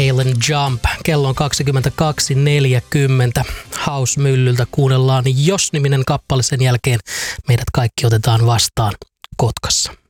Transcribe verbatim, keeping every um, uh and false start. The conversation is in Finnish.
Halen Jump. Kello on kaksikymmentäkaksi neljäkymmentä. House-myllyltä kuunnellaan Jos-niminen kappale. Sen jälkeen meidät kaikki otetaan vastaan Kotkassa.